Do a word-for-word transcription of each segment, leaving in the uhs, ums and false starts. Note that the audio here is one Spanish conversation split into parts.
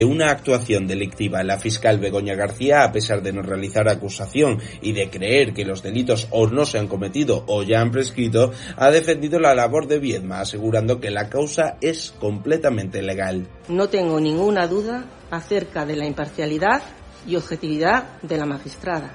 Una actuación delictiva. La fiscal Begoña García, a pesar de no realizar acusación y de creer que los delitos o no se han cometido o ya han prescrito, ha defendido la labor de Viedma, asegurando que la causa es completamente legal. No tengo ninguna duda acerca de la imparcialidad y objetividad de la magistrada.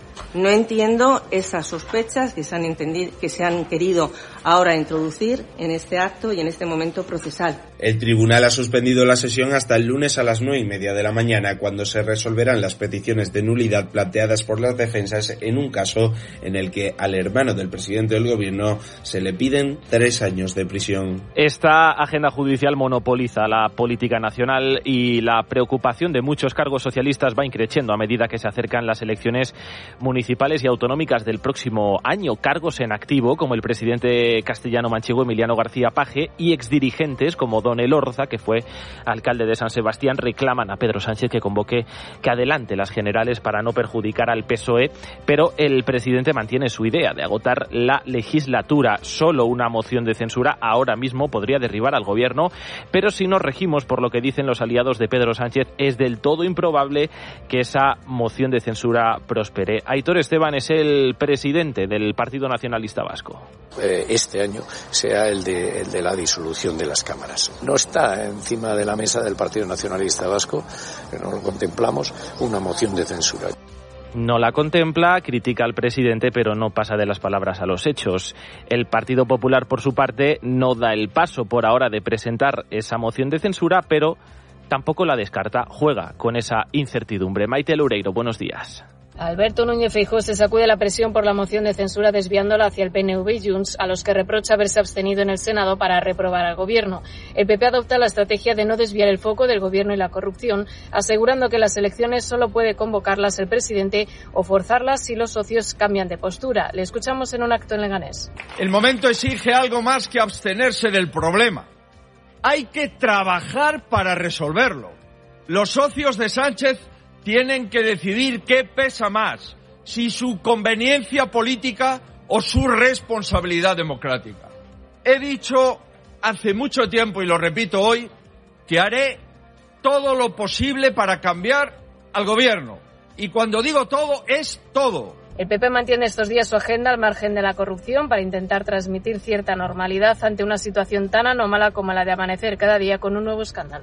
No entiendo esas sospechas que se han entendido, que se han querido ahora introducir en este acto y en este momento procesal. El tribunal ha suspendido la sesión hasta el lunes a las nueve y media de la mañana, cuando se resolverán las peticiones de nulidad planteadas por las defensas en un caso en el que al hermano del presidente del gobierno se le piden tres años de prisión. Esta agenda judicial monopoliza la política nacional y la preocupación de muchos cargos socialistas va increciendo a medida que se acercan las elecciones municipales y autonómicas del próximo año. Cargos en activo como el presidente castellano-manchego Emiliano García Paje y exdirigentes como Don Elorza, que fue alcalde de San Sebastián, reclaman a Pedro Sánchez que convoque, que adelante las generales para no perjudicar al P S O E, pero el presidente mantiene su idea de agotar la legislatura. Solo una moción de censura ahora mismo podría derribar al gobierno, pero si nos regimos por lo que dicen los aliados de Pedro Sánchez, es del todo improbable que esa moción de censura prospere. Aitor Esteban es el presidente del Partido Nacionalista Vasco. Este año sea el de, el de la disolución de las cámaras. No está encima de la mesa del Partido Nacionalista Vasco, no lo contemplamos, una moción de censura. No la contempla, critica al presidente, pero no pasa de las palabras a los hechos. El Partido Popular, por su parte, no da el paso por ahora de presentar esa moción de censura, pero tampoco la descarta, juega con esa incertidumbre. Maite Loureiro, buenos días. Alberto Núñez Feijóo se sacude la presión por la moción de censura desviándola hacia el P N V y Junts, a los que reprocha haberse abstenido en el Senado para reprobar al gobierno. El P P adopta la estrategia de no desviar el foco del gobierno y la corrupción, asegurando que las elecciones solo puede convocarlas el presidente o forzarlas si los socios cambian de postura. Le escuchamos en un acto en Leganés. El momento exige algo más que abstenerse del problema. Hay que trabajar para resolverlo. Los socios de Sánchez tienen que decidir qué pesa más, si su conveniencia política o su responsabilidad democrática. He dicho hace mucho tiempo, y lo repito hoy, que haré todo lo posible para cambiar al gobierno. Y cuando digo todo, es todo. El P P mantiene estos días su agenda al margen de la corrupción para intentar transmitir cierta normalidad ante una situación tan anómala como la de amanecer cada día con un nuevo escándalo.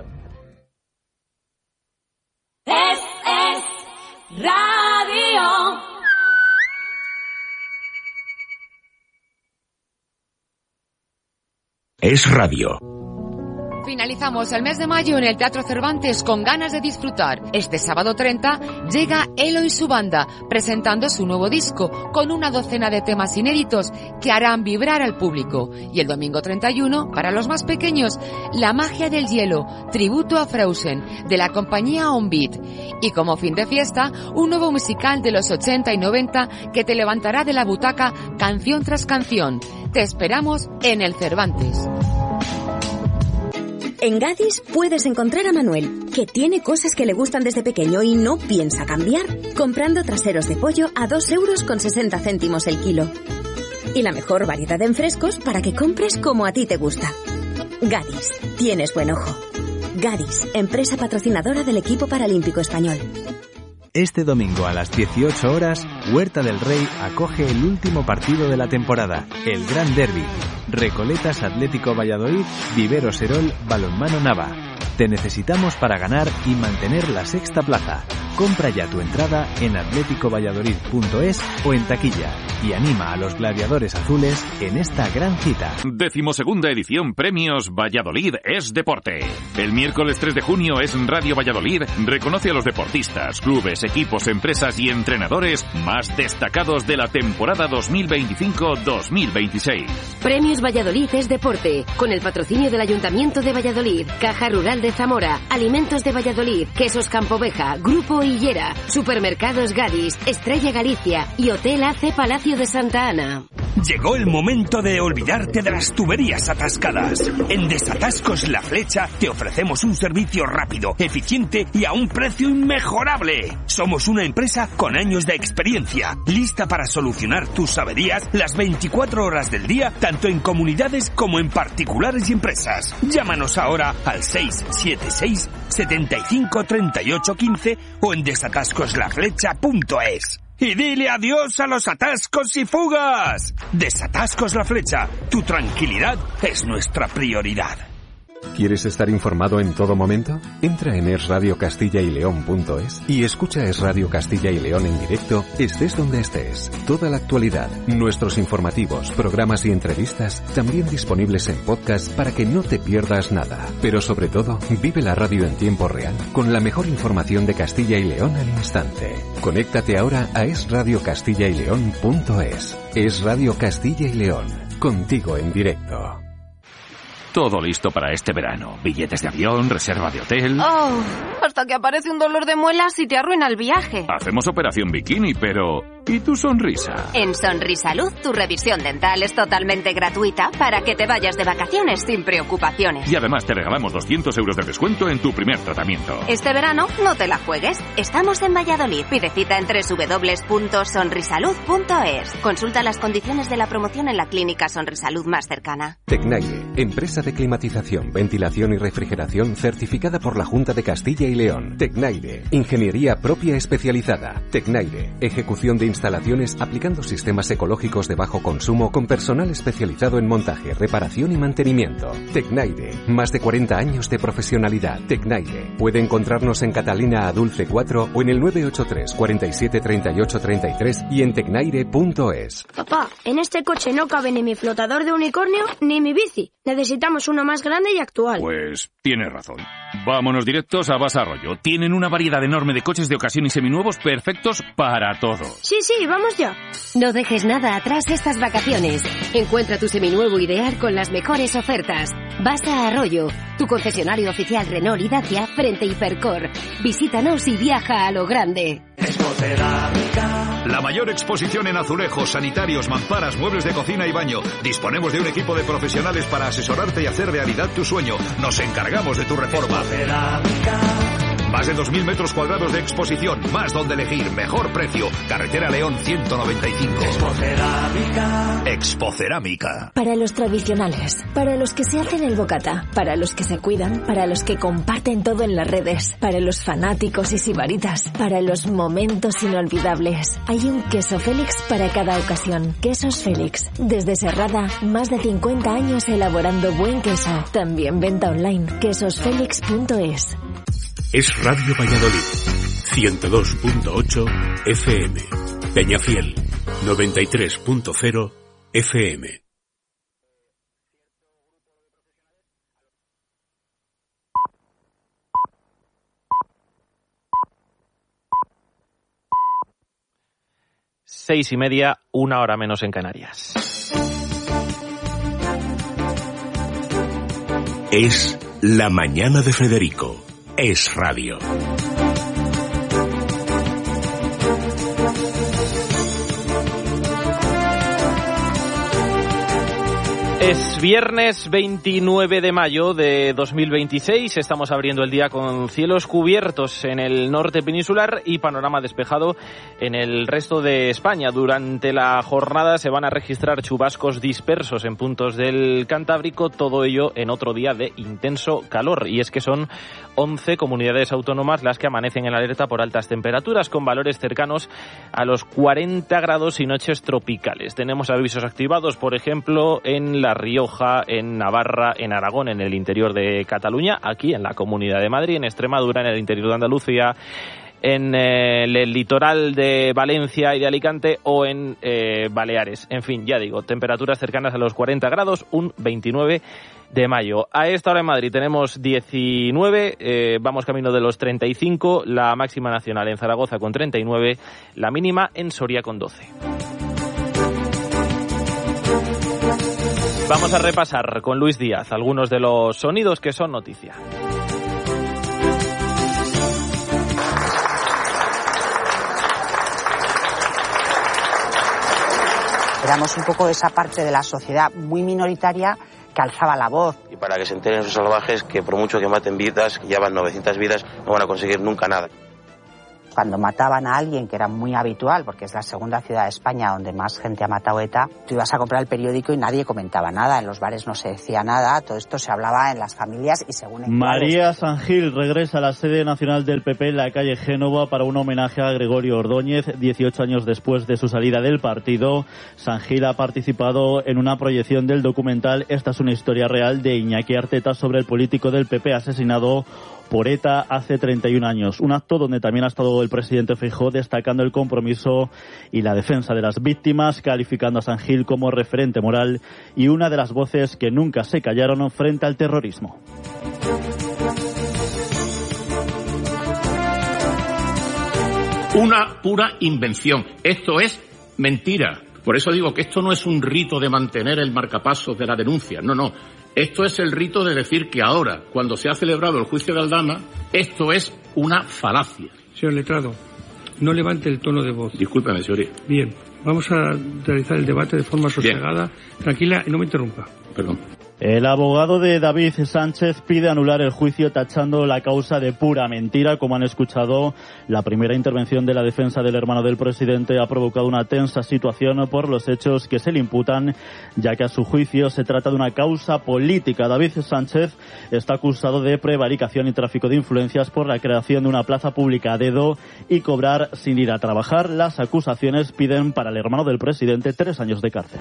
Es, es radio. Es radio. Finalizamos el mes de mayo en el Teatro Cervantes con ganas de disfrutar. Este sábado treinta llega Elo y su banda, presentando su nuevo disco, con una docena de temas inéditos que harán vibrar al público. Y el domingo treinta y uno, para los más pequeños, La magia del hielo, tributo a Frozen, de la compañía On Beat. Y como fin de fiesta, un nuevo musical de los ochenta y noventa que te levantará de la butaca canción tras canción. Te esperamos en el Cervantes. En Gadis puedes encontrar a Manuel, que tiene cosas que le gustan desde pequeño y no piensa cambiar, comprando traseros de pollo a dos euros con sesenta céntimos el kilo. Y la mejor variedad en frescos para que compres como a ti te gusta. Gadis, tienes buen ojo. Gadis, empresa patrocinadora del equipo paralímpico español. Este domingo a las dieciocho horas, Huerta del Rey acoge el último partido de la temporada, el Gran Derbi. Recoletas Atlético Valladolid, Vivero Serol, Balonmano Nava. Te necesitamos para ganar y mantener la sexta plaza. Compra ya tu entrada en atlético valladolid punto es o en taquilla y anima a los gladiadores azules en esta gran cita. Decimosegunda edición Premios Valladolid es Deporte. El miércoles tres de junio es Radio Valladolid reconoce a los deportistas, clubes, equipos, empresas y entrenadores más destacados de la temporada dos mil veinticinco dos mil veintiséis. Premios Valladolid es Deporte, con el patrocinio del Ayuntamiento de Valladolid, Caja Rural de Zamora, Alimentos de Valladolid, Quesos Campoveja, Grupo Hillera, Supermercados Gadis, Estrella Galicia y Hotel A C Palacio de Santa Ana. Llegó el momento de olvidarte de las tuberías atascadas. En Desatascos La Flecha te ofrecemos un servicio rápido, eficiente y a un precio inmejorable. Somos una empresa con años de experiencia, lista para solucionar tus averías las veinticuatro horas del día, tanto en comunidades como en particulares y empresas. Llámanos ahora al seis siete seis, setenta y cinco, treinta y ocho, quince o en desatascos la flecha punto es. Y dile adiós a los atascos y fugas. Desatascos La Flecha. Tu tranquilidad es nuestra prioridad. ¿Quieres estar informado en todo momento? Entra en es radio castilla y león punto es y escucha Es Radio Castilla y León en directo, estés donde estés. Toda la actualidad, nuestros informativos, programas y entrevistas, también disponibles en podcast para que no te pierdas nada. Pero sobre todo, vive la radio en tiempo real, con la mejor información de Castilla y León al instante. Conéctate ahora a es radio castilla y león punto es. Es Radio Castilla y León, contigo en directo. Todo listo para este verano. Billetes de avión, reserva de hotel... Oh, hasta que aparece un dolor de muelas y te arruina el viaje. Hacemos operación bikini, pero... ¿y tu sonrisa? En Sonrisalud, tu revisión dental es totalmente gratuita para que te vayas de vacaciones sin preocupaciones. Y además te regalamos doscientos euros de descuento en tu primer tratamiento. Este verano no te la juegues. Estamos en Valladolid. Pide cita en doble u doble u doble u punto sonrisalud punto es. Consulta las condiciones de la promoción en la clínica Sonrisalud más cercana. Tecnaire, empresa de climatización, ventilación y refrigeración certificada por la Junta de Castilla y León. Tecnaire, ingeniería propia especializada. Tecnaire, ejecución de instalaciones aplicando sistemas ecológicos de bajo consumo con personal especializado en montaje, reparación y mantenimiento. Tecnaire, más de cuarenta años de profesionalidad. Tecnaire, puede encontrarnos en Catalina Adulce cuatro o en el nueve ocho tres, cuarenta y siete, treinta y ocho, treinta y tres y en tecnaire punto es. Papá, en este coche no cabe ni mi flotador de unicornio ni mi bici. Necesitamos uno más grande y actual. Pues tienes razón. Vámonos directos a Basa Arroyo. Tienen una variedad enorme de coches de ocasión y seminuevos perfectos para todo. Sí, sí, vamos ya. No dejes nada atrás estas vacaciones. Encuentra tu seminuevo ideal con las mejores ofertas. Basa Arroyo, tu concesionario oficial Renault y Dacia frente Hipercor. Visítanos y viaja a lo grande. Expocerámica. La mayor exposición en azulejos, sanitarios, mamparas, muebles de cocina y baño. Disponemos de un equipo de profesionales para asesorarte y hacer realidad tu sueño. Nos encargamos de tu reforma. Expocerámica. Más de dos mil metros cuadrados de exposición, más donde elegir, mejor precio. Carretera León ciento noventa y cinco. Expocerámica. Expocerámica. Para los tradicionales, para los que se hacen el bocata, para los que se cuidan, para los que comparten todo en las redes, para los fanáticos y sibaritas, para los momentos inolvidables. Hay un queso Félix para cada ocasión. Quesos Félix. Desde Serrada, más de cincuenta años elaborando buen queso. También venta online. quesos félix punto es. Es Radio Valladolid, ciento dos punto ocho F M. Peñafiel, noventa y tres punto cero F M. Seis y media, una hora menos en Canarias. Es la mañana de Federico. Es Radio. Es viernes veintinueve de mayo de dos mil veintiséis, estamos abriendo el día con cielos cubiertos en el norte peninsular y panorama despejado en el resto de España. Durante la jornada se van a registrar chubascos dispersos en puntos del Cantábrico, todo ello en otro día de intenso calor. Y es que son once comunidades autónomas las que amanecen en alerta por altas temperaturas, con valores cercanos a los cuarenta grados y noches tropicales. Tenemos avisos activados, por ejemplo, en La Rioja, en Navarra, en Aragón, en el interior de Cataluña, aquí en la Comunidad de Madrid, en Extremadura, en el interior de Andalucía, en eh, el litoral de Valencia y de Alicante o en eh, Baleares. En fin, ya digo, temperaturas cercanas a los cuarenta grados, un veintinueve de mayo. A esta hora en Madrid tenemos diecinueve, eh, vamos camino de los treinta y cinco, la máxima nacional en Zaragoza con treinta y nueve, la mínima en Soria con doce. Vamos a repasar con Luis Díaz algunos de los sonidos que son noticia. Éramos un poco esa parte de la sociedad muy minoritaria que alzaba la voz. Y para que se enteren esos salvajes que por mucho que maten vidas, que llevan novecientas vidas, no van a conseguir nunca nada. Cuando mataban a alguien, que era muy habitual, porque es la segunda ciudad de España donde más gente ha matado ETA, tú ibas a comprar el periódico y nadie comentaba nada, en los bares no se decía nada, todo esto se hablaba en las familias y según... María San Gil regresa a la sede nacional del P P en la calle Génova para un homenaje a Gregorio Ordóñez, dieciocho años después de su salida del partido. San Gil ha participado en una proyección del documental Esta es una historia real de Iñaki Arteta sobre el político del P P asesinado por ETA hace treinta y un años. Un acto donde también ha estado el presidente Feijóo destacando el compromiso y la defensa de las víctimas, calificando a San Gil como referente moral y una de las voces que nunca se callaron frente al terrorismo. Una pura invención. Esto es mentira. Por eso digo que esto no es un rito de mantener el marcapasos de la denuncia. No, no. Esto es el rito de decir que ahora, cuando se ha celebrado el juicio de Aldama, esto es una falacia. Señor letrado, no levante el tono de voz. Discúlpeme, señoría. Bien, vamos a realizar el debate de forma sosegada, tranquila y no me interrumpa. Perdón. El abogado de David Sánchez pide anular el juicio tachando la causa de pura mentira. Como han escuchado, la primera intervención de la defensa del hermano del presidente ha provocado una tensa situación por los hechos que se le imputan, ya que a su juicio se trata de una causa política. David Sánchez está acusado de prevaricación y tráfico de influencias por la creación de una plaza pública a dedo y cobrar sin ir a trabajar. Las acusaciones piden para el hermano del presidente tres años de cárcel.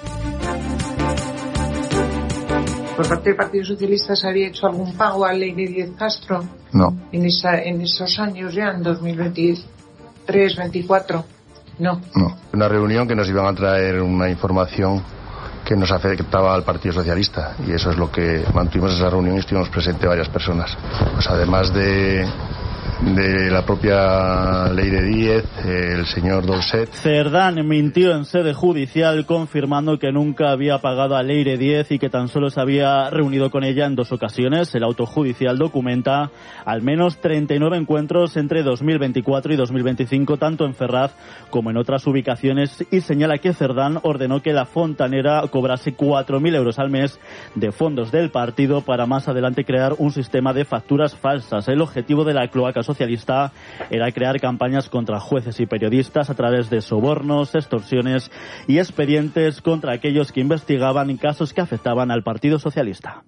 ¿Por parte del Partido Socialista se había hecho algún pago a Leire Díez Castro? No. En, esa, en esos años ya, en dos mil veintitrés, veinticuatro. No. No. Una reunión que nos iban a traer una información que nos afectaba al Partido Socialista y eso es lo que mantuvimos esa reunión y estuvimos presentes varias personas. Pues además de... de la propia Leire Díez, el señor Dolcet. Cerdán mintió en sede judicial confirmando que nunca había pagado a Leire Díez y que tan solo se había reunido con ella en dos ocasiones. El auto judicial documenta al menos treinta y nueve encuentros entre dos mil veinticuatro y dos mil veinticinco, tanto en Ferraz como en otras ubicaciones, y señala que Cerdán ordenó que la fontanera cobrase cuatro mil euros al mes de fondos del partido para más adelante crear un sistema de facturas falsas. El objetivo de la cloaca socialista era crear campañas contra jueces y periodistas a través de sobornos, extorsiones y expedientes contra aquellos que investigaban casos que afectaban al Partido Socialista.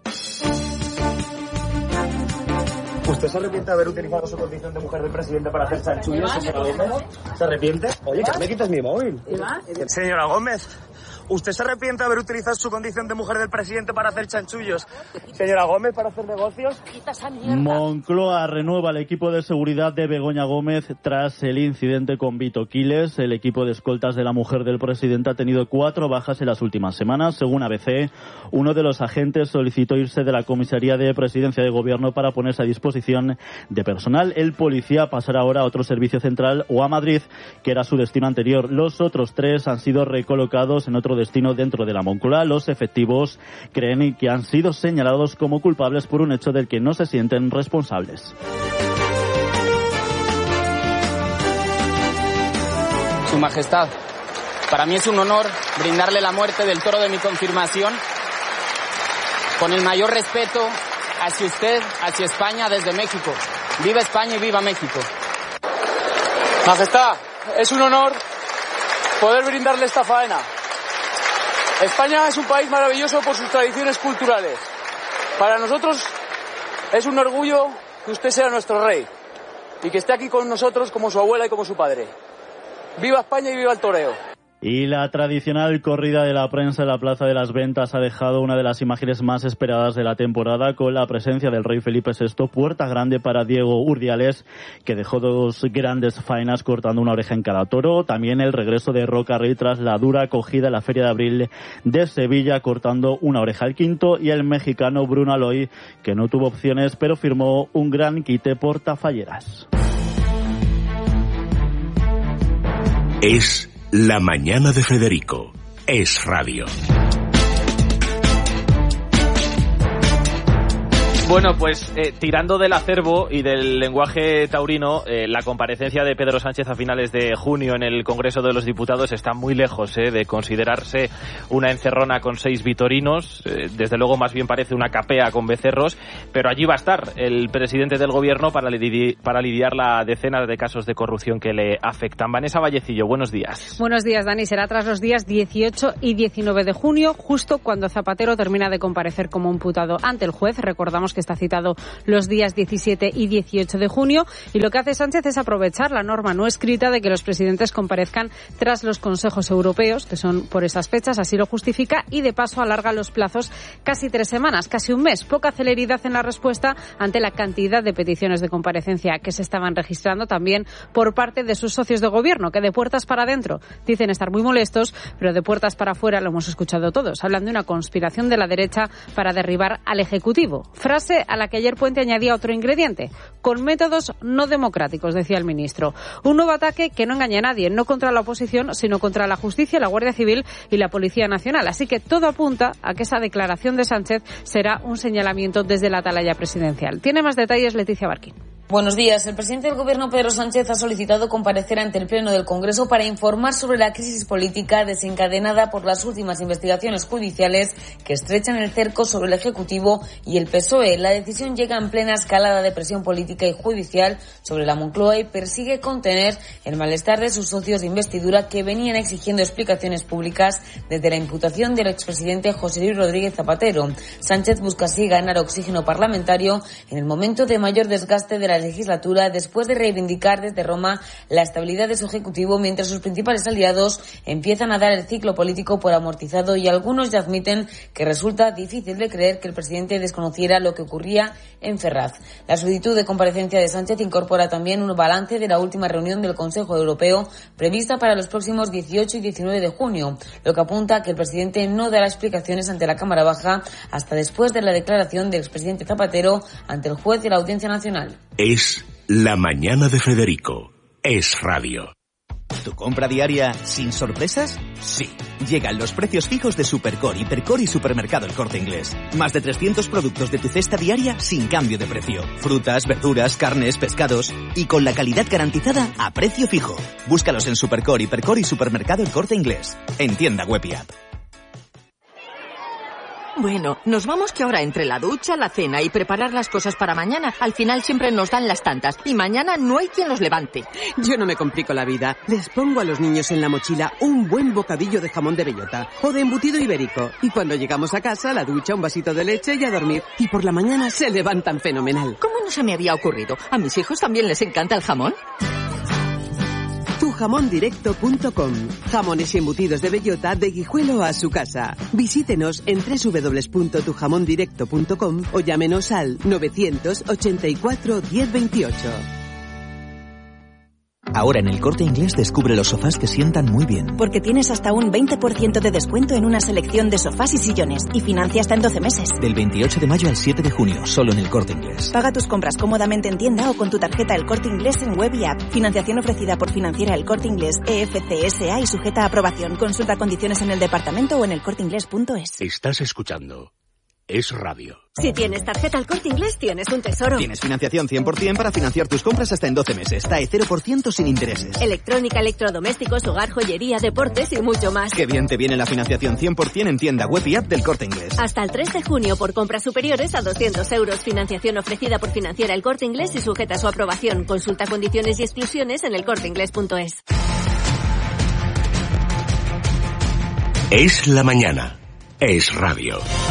¿Usted se arrepiente de haber utilizado su condición de mujer del presidente para hacer chanchullos, señora Gómez? ¿Se arrepiente? Oye, que me quitas mi móvil. Señora Gómez, ¿usted se arrepiente de haber utilizado su condición de mujer del presidente para hacer chanchullos? Señora Gómez, ¿para hacer negocios? Moncloa renueva el equipo de seguridad de Begoña Gómez tras el incidente con Vito Quiles. El equipo de escoltas de la mujer del presidente ha tenido cuatro bajas en las últimas semanas. Según A B C, uno de los agentes solicitó irse de la comisaría de presidencia de gobierno para ponerse a disposición de personal. El policía pasará ahora a otro servicio central o a Madrid, que era su destino anterior. Los otros tres han sido recolocados en otro destino dentro de la Moncloa. Los efectivos creen que han sido señalados como culpables por un hecho del que no se sienten responsables. Su Majestad, para mí es un honor brindarle la muerte del toro de mi confirmación con el mayor respeto hacia usted, hacia España desde México. ¡Viva España y viva México! Majestad, es un honor poder brindarle esta faena. España es un país maravilloso por sus tradiciones culturales. Para nosotros es un orgullo que usted sea nuestro rey y que esté aquí con nosotros como su abuela y como su padre. ¡Viva España y viva el toreo! Y la tradicional corrida de la prensa en la Plaza de las Ventas ha dejado una de las imágenes más esperadas de la temporada, con la presencia del rey Felipe sexto, puerta grande para Diego Urdiales, que dejó dos grandes faenas cortando una oreja en cada toro. También el regreso de Roca Rey tras la dura acogida en la Feria de Abril de Sevilla, cortando una oreja al quinto, y el mexicano Bruno Aloy, que no tuvo opciones pero firmó un gran quite por Tafalleras. Es La mañana de Federico. Es radio. Bueno, pues eh, tirando del acervo y del lenguaje taurino, eh, la comparecencia de Pedro Sánchez a finales de junio en el Congreso de los Diputados está muy lejos eh, de considerarse una encerrona con seis vitorinos. Eh, desde luego más bien parece una capea con becerros, pero allí va a estar el presidente del Gobierno para, lidi- para lidiar la decenas de casos de corrupción que le afectan. Vanessa Vallecillo, buenos días. Buenos días, Dani. Será tras los días dieciocho y diecinueve de junio, justo cuando Zapatero termina de comparecer como imputado ante el juez. Recordamos que está citado los días diecisiete y dieciocho de junio, y lo que hace Sánchez es aprovechar la norma no escrita de que los presidentes comparezcan tras los consejos europeos, que son por esas fechas, así lo justifica, y de paso alarga los plazos casi tres semanas, casi un mes. Poca celeridad en la respuesta ante la cantidad de peticiones de comparecencia que se estaban registrando también por parte de sus socios de gobierno, que de puertas para adentro dicen estar muy molestos, pero de puertas para afuera, lo hemos escuchado todos, hablan de una conspiración de la derecha para derribar al Ejecutivo. Frase a la que ayer Puente añadía otro ingrediente: con métodos no democráticos, decía el ministro. Un nuevo ataque que no engaña a nadie, no contra la oposición, sino contra la justicia, la Guardia Civil y la Policía Nacional. Así que todo apunta a que esa declaración de Sánchez será un señalamiento desde la atalaya presidencial. Tiene más detalles Leticia Barquín. Buenos días. El presidente del Gobierno, Pedro Sánchez, ha solicitado comparecer ante el Pleno del Congreso para informar sobre la crisis política desencadenada por las últimas investigaciones judiciales que estrechan el cerco sobre el Ejecutivo y el P S O E. La decisión llega en plena escalada de presión política y judicial sobre la Moncloa y persigue contener el malestar de sus socios de investidura, que venían exigiendo explicaciones públicas desde la imputación del expresidente José Luis Rodríguez Zapatero. Sánchez busca así ganar oxígeno parlamentario en el momento de mayor desgaste de la legislatura, después de reivindicar desde Roma la estabilidad de su ejecutivo, mientras sus principales aliados empiezan a dar el ciclo político por amortizado, y algunos ya admiten que resulta difícil de creer que el presidente desconociera lo que ocurría en Ferraz. La solicitud de comparecencia de Sánchez incorpora también un balance de la última reunión del Consejo Europeo prevista para los próximos dieciocho y diecinueve de junio, lo que apunta a que el presidente no dará explicaciones ante la Cámara Baja hasta después de la declaración del expresidente Zapatero ante el juez de la Audiencia Nacional. Es La Mañana de Federico. Es radio. ¿Tu compra diaria sin sorpresas? Sí. Llegan los precios fijos de Supercore, Hipercore y Supermercado El Corte Inglés. Más de trescientos productos de tu cesta diaria sin cambio de precio. Frutas, verduras, carnes, pescados. Y con la calidad garantizada a precio fijo. Búscalos en Supercore, Hipercore y Supermercado El Corte Inglés. En tienda web y app. Bueno, nos vamos que ahora entre la ducha, la cena y preparar las cosas para mañana, al final siempre nos dan las tantas y mañana no hay quien los levante. Yo no me complico la vida. Les pongo a los niños en la mochila un buen bocadillo de jamón de bellota o de embutido ibérico, y cuando llegamos a casa, la ducha, un vasito de leche y a dormir. Y por la mañana se levantan fenomenal. ¿Cómo no se me había ocurrido? ¿A mis hijos también les encanta el jamón? tu jamón directo punto com. Jamones y embutidos de bellota de Guijuelo a su casa. Visítenos en doble u doble u doble u punto tu jamón directo punto com o llámenos al novecientos ochenta y cuatro diez veintiocho. Ahora en El Corte Inglés descubre los sofás que sientan muy bien. Porque tienes hasta un veinte por ciento de descuento en una selección de sofás y sillones y financia hasta en doce meses. Del veintiocho de mayo al siete de junio, solo en El Corte Inglés. Paga tus compras cómodamente en tienda o con tu tarjeta El Corte Inglés en web y app. Financiación ofrecida por Financiera El Corte Inglés E F C S A y sujeta a aprobación. Consulta condiciones en el departamento o en el corte inglés punto es. Estás escuchando Es Radio. Si tienes tarjeta El Corte Inglés, tienes un tesoro. Tienes financiación cien por ciento para financiar tus compras hasta en doce meses. T A E cero por ciento sin intereses. Electrónica, electrodomésticos, hogar, joyería, deportes y mucho más. Qué bien te viene la financiación cien por ciento en tienda web y app del Corte Inglés. Hasta el tres de junio por compras superiores a doscientos euros. Financiación ofrecida por Financiera El Corte Inglés y sujeta a su aprobación. Consulta condiciones y exclusiones en el corte inglés punto es. Es la mañana. Es radio.